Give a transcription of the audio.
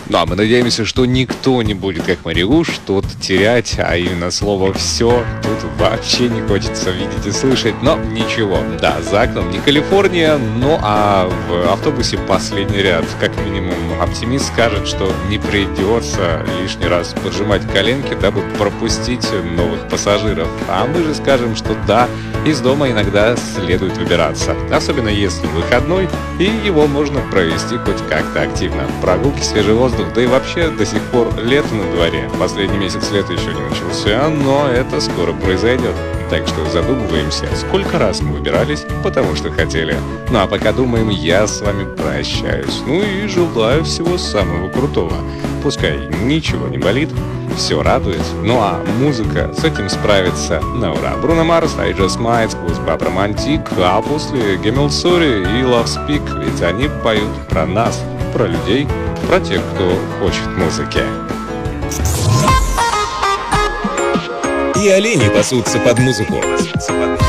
Ну, а мы надеемся, что никто не будет, как Мариу, что-то терять, а именно слово «все» тут вообще не хочется видеть и слышать. Но ничего, да, за окном не Калифорния, ну а в автобусе последний ряд. Как минимум, оптимист скажет, что не придется лишний раз поджимать коленки, дабы пропустить новых пассажиров. А мы же скажем, что да, из дома иногда следует выбираться. Особенно если выходной, и его можно провести хоть как-то активно. Прогулки, свежий воздух, да и вообще до сих пор лето на дворе. Последний месяц лета еще не начался, но это скоро произойдет. Так что задумываемся, сколько раз мы выбирались, потому что хотели. Ну а пока думаем, я с вами прощаюсь. Ну и желаю всего самого крутого. Пускай ничего не болит, все радует. Ну а музыка с этим справится на ура. Бруно Марс, I Just Might, сквозь Bad Romantic, а после Гемел Сори и Love Speak, ведь они поют про нас, про людей, про тех, кто хочет музыки. И олени пасутся под музыку.